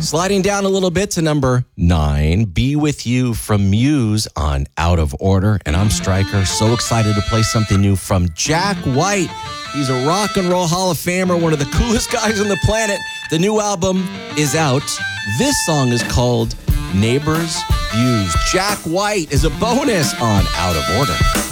Sliding down a little bit to number 9, Be With You from Muse on Out of Order. And I'm Stryker, so excited to play something new from Jack White. He's a rock and roll Hall of Famer, one of the coolest guys on the planet. The new album is out. This song is called Neighbors Views. Jack White is a bonus on Out of Order.